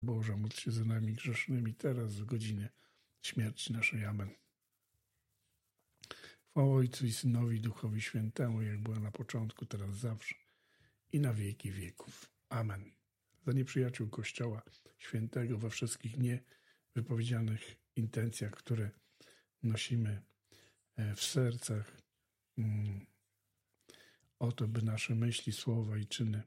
Boże, módl się za nami grzesznymi, teraz w godzinie śmierci naszej. Amen. Chwała Ojcu i Synowi i Duchowi Świętemu, jak była na początku, teraz zawsze i na wieki wieków. Amen. Za nieprzyjaciół Kościoła Świętego we wszystkich niewypowiedzianych intencjach, które nosimy w sercach, o to, by nasze myśli, słowa i czyny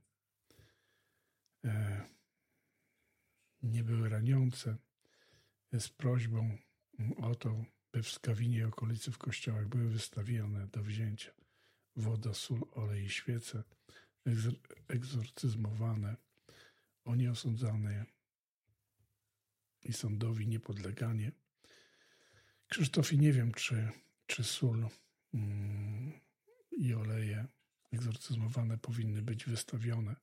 nie były raniące, z prośbą o to, by w Skawinie i okolicy w kościołach były wystawione do wzięcia woda, sól, olej i świece, egzorcyzmowane, nieosądzane i sądowi niepodleganie. Krzysztofie, nie wiem, czy sól i oleje egzorcyzmowane powinny być wystawione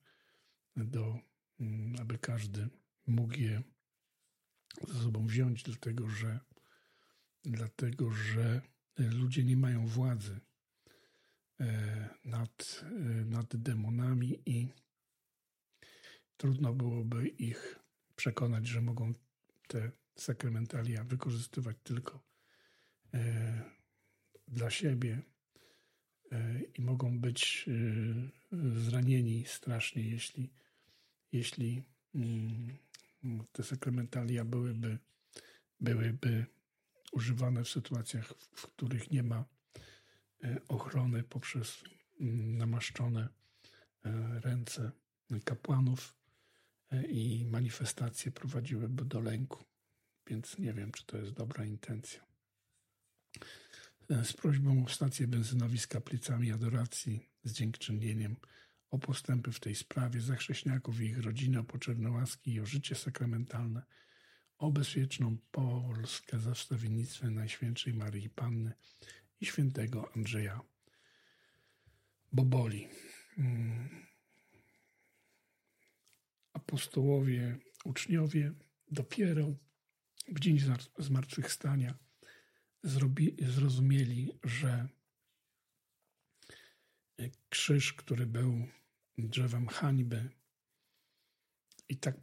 aby każdy mógł je ze sobą wziąć, dlatego że ludzie nie mają władzy nad demonami i trudno byłoby ich przekonać, że mogą te sakramentalia wykorzystywać tylko dla siebie i mogą być zranieni strasznie, jeśli te sakramentalia byłyby używane w sytuacjach, w których nie ma ochrony poprzez namaszczone ręce kapłanów i manifestacje prowadziłyby do lęku. Więc nie wiem, czy to jest dobra intencja. Z prośbą o stację benzynową z kaplicami adoracji, z dziękczynieniem o postępy w tej sprawie, za chrześniaków i ich rodziny, o poczerne łaski i o życie sakramentalne, o bezpieczną Polskę za wstawiennictwem Najświętszej Maryi Panny i świętego Andrzeja Boboli. Apostołowie, uczniowie dopiero w dzień zmartwychwstania zrozumieli, że krzyż, który był drzewem hańby i tak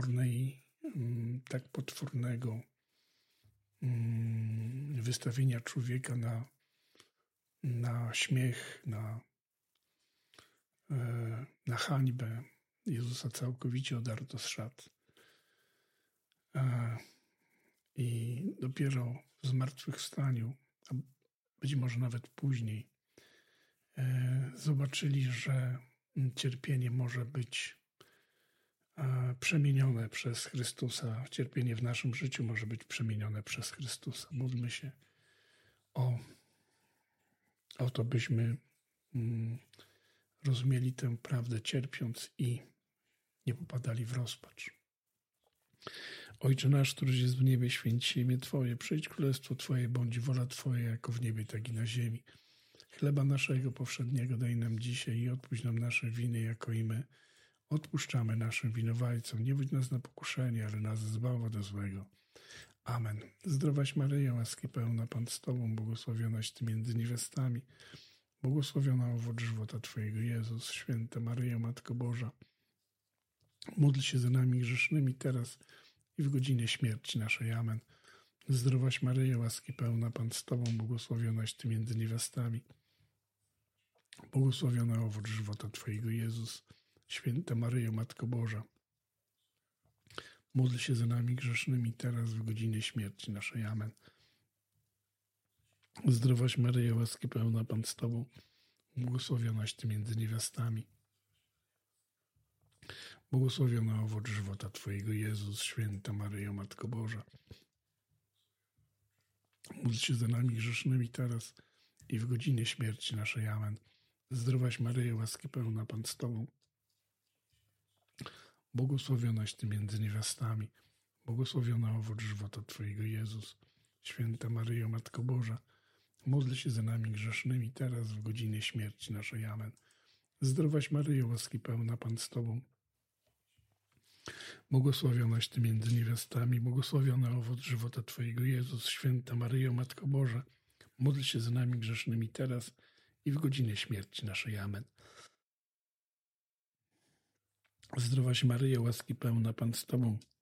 potwornego wystawienia człowieka na śmiech, na hańbę, Jezusa całkowicie odarto z szat. I dopiero w zmartwychwstaniu, a być może nawet później, zobaczyli, że cierpienie może być przemienione przez Chrystusa. Cierpienie w naszym życiu może być przemienione przez Chrystusa. Módlmy się o to, byśmy rozumieli tę prawdę, cierpiąc i nie popadali w rozpacz. Ojcze nasz, któryś jest w niebie, święć się imię Twoje, przyjdź królestwo Twoje, bądź wola Twoja, jako w niebie, tak i na ziemi. Chleba naszego powszedniego daj nam dzisiaj i odpuść nam nasze winy, jako i my odpuszczamy naszym winowajcom. Nie wódź nas na pokuszenie, ale nas zbaw od złego. Amen. Zdrowaś Maryjo, łaski pełna, Pan z Tobą, błogosławionaś Ty między niewiastami, błogosławiona owoc żywota Twojego, Jezus. Święta Maryjo, Matko Boża, módl się za nami grzesznymi teraz i w godzinie śmierci naszej. Amen. Zdrowaś Maryjo, łaski pełna, Pan z Tobą, błogosławionaś Ty między niewiastami, błogosławiona owoc żywota Twojego, Jezus. Święta Maryjo, Matko Boża, módl się za nami grzesznymi teraz w godzinie śmierci naszej. Amen. Zdrowaś Maryjo, łaski pełna, Pan z Tobą, błogosławionaś Ty między niewiastami, błogosławiona owoc żywota Twojego, Jezus. Święta Maryjo, Matko Boża, módl się za nami grzesznymi teraz i w godzinie śmierci naszej. Amen. Zdrowaś Maryjo, łaski pełna, Pan z Tobą, błogosławionaś Ty między niewiastami, błogosławiona owoc żywota Twojego, Jezus. Święta Maryjo, Matko Boża, módl się za nami grzesznymi teraz w godzinie śmierci naszej. Amen. Zdrowaś Maryjo, łaski pełna, Pan z Tobą, błogosławionaś Ty między niewiastami, błogosławiony owoc żywota Twojego, Jezus. Święta Maryjo, Matko Boża, módl się za nami grzesznymi teraz i w godzinie śmierci naszej. Amen. Zdrowaś Maryjo, łaski pełna, Pan z Tobą,